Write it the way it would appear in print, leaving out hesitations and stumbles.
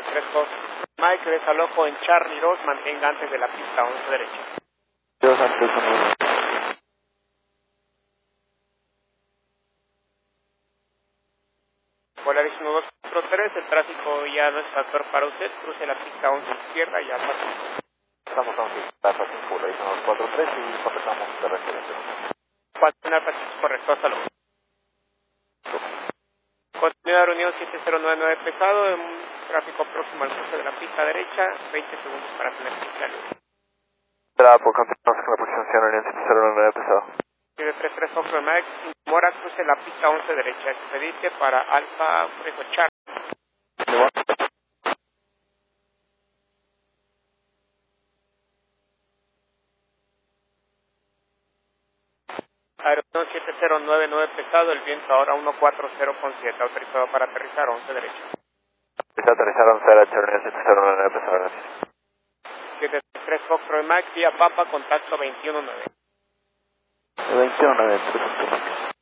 73 Fox Mike, desalojo en Charlie 2, mantenga antes de la pista 11 derecha. Dios antes de nuevo. Polaris 1243, el tráfico ya no es factor para usted, cruce la pista 11 izquierda y ya pasó. Estamos a un pista sin Polaris 1243 y completamos de referencia. 4 Pacífico correcto, hasta luego. Continúa reunión 7099 pesado, en un tráfico próximo al cruce de la pista derecha, 20 segundos para tener pista libre. Bravo, continuamos con la próxima reunión 7099 pesado. 33 Fox Max, Mora cruce la pista 11 derecha, expedite para Alfa Fresco Char. Aeropuerto 7099 pesado, el viento ahora 140,7, autorizado para aterrizar 11 derecha. Está aterrizar 11 derecha, reunión 7099 pesado, gracias. 73 Fox Max, vía Papa, contacto 219. 219,